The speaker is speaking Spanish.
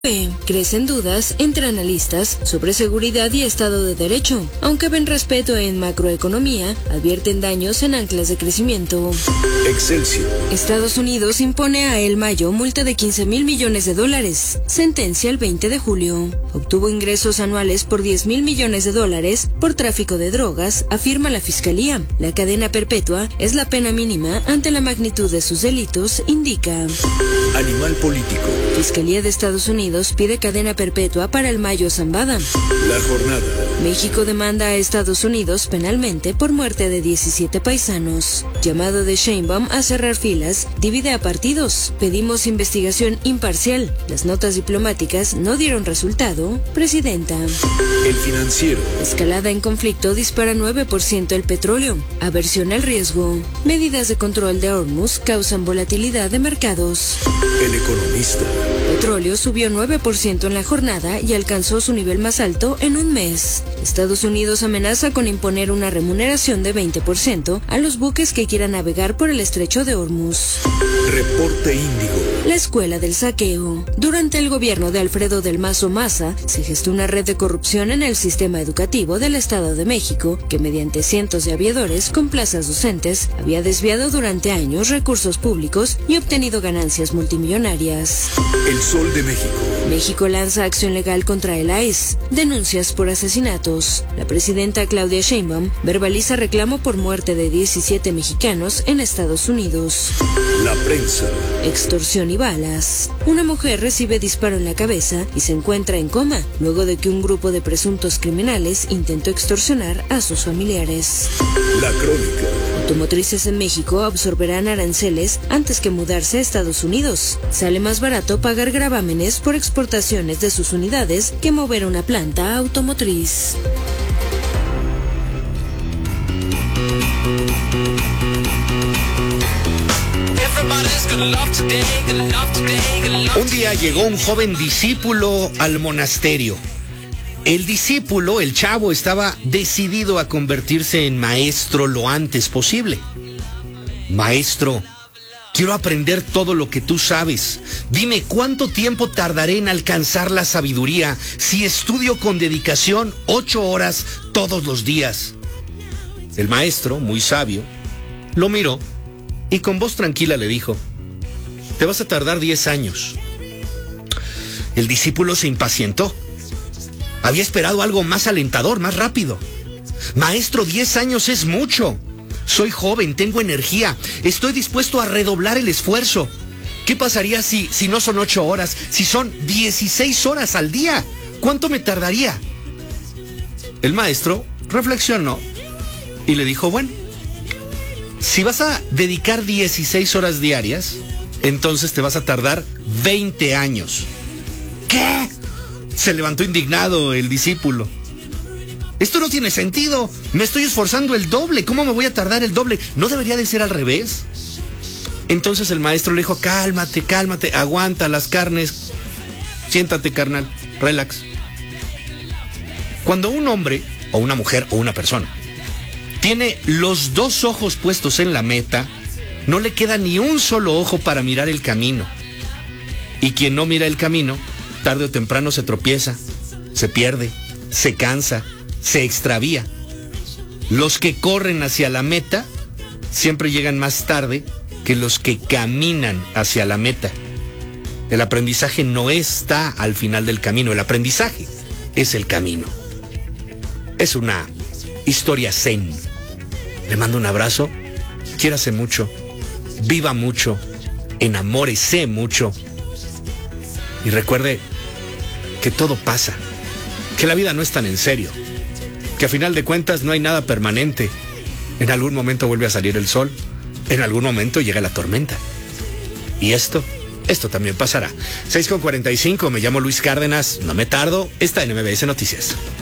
Crecen dudas entre analistas sobre seguridad y Estado de Derecho. Aunque ven respeto en macroeconomía, advierten daños en anclas de crecimiento. Excelsior. Estados Unidos impone a El Mayo multa de $15,000 millones. Sentencia el 20 de julio. Obtuvo ingresos anuales por $10,000 millones por tráfico de drogas, afirma la Fiscalía. La cadena perpetua es la pena mínima ante la magnitud de sus delitos, indica. Animal político. Fiscalía de Estados Unidos pide cadena perpetua para El Mayo Zambada. La jornada. México demanda a Estados Unidos penalmente por muerte de 17 paisanos. Llamado de Sheinbaum a cerrar filas divide a partidos. Pedimos investigación imparcial. Las notas diplomáticas no dieron resultado. Presidenta. El Financiero. Escalada en conflicto dispara 9% el petróleo. Aversión al riesgo. Medidas de control de Hormuz causan volatilidad de mercados. El Economista. Petróleo subió 9% en la jornada y alcanzó su nivel más alto en un mes. Estados Unidos amenaza con imponer una remuneración de 20% a los buques que quieran navegar por el estrecho de Hormuz. Reporte Índigo. La escuela del saqueo. Durante el gobierno de Alfredo del Mazo Maza, se gestó una red de corrupción en el sistema educativo del Estado de México, que mediante cientos de aviadores con plazas docentes, había desviado durante años recursos públicos y obtenido ganancias multimillonarias. El Sol de México. México lanza acción legal contra el AES. Denuncias por asesinatos. La presidenta Claudia Sheinbaum verbaliza reclamo por muerte de 17 mexicanos en Estados Unidos. La prensa. Extorsión y balas. Una mujer recibe disparo en la cabeza y se encuentra en coma, luego de que un grupo de presuntos criminales intentó extorsionar a sus familiares. La crónica. Automotrices en México absorberán aranceles antes que mudarse a Estados Unidos. Sale más barato pagar gravámenes por exportaciones de sus unidades que mover una planta automotriz. Un día llegó un joven discípulo al monasterio. El discípulo, el chavo, estaba decidido a convertirse en maestro lo antes posible. Maestro, quiero aprender todo lo que tú sabes. Dime, ¿cuánto tiempo tardaré en alcanzar la sabiduría si estudio con dedicación 8 horas todos los días? El maestro, muy sabio, lo miró y con voz tranquila le dijo: te vas a tardar 10 años. El discípulo se impacientó. Había esperado algo más alentador, más rápido. Maestro, 10 años es mucho. Soy joven, tengo energía, estoy dispuesto a redoblar el esfuerzo. ¿Qué pasaría si no son 8 horas, si son 16 horas al día? ¿Cuánto me tardaría? El maestro reflexionó y le dijo: bueno, si vas a dedicar 16 horas diarias, entonces te vas a tardar 20 años. ¿Qué? Se levantó indignado el discípulo. Esto no tiene sentido. Me estoy esforzando el doble. ¿Cómo me voy a tardar el doble? ¿No debería de ser al revés? Entonces el maestro le dijo: cálmate, cálmate, aguanta las carnes. Siéntate, carnal, relax. Cuando un hombre, o una mujer, o una persona tiene los 2 ojos puestos en la meta, no le queda ni un solo ojo para mirar el camino. Y quien no mira el camino, tarde o temprano se tropieza, se pierde, se cansa, se extravía. Los que corren hacia la meta siempre llegan más tarde que los que caminan hacia la meta. El aprendizaje no está al final del camino, el aprendizaje es el camino. Es una historia zen. Le mando un abrazo, quiérase mucho, viva mucho, enamórese mucho y recuerde que todo pasa, que la vida no es tan en serio, que a final de cuentas no hay nada permanente. En algún momento vuelve a salir el sol, en algún momento llega la tormenta. Y esto también pasará. 6:45, me llamo Luis Cárdenas, no me tardo, está en MBS Noticias.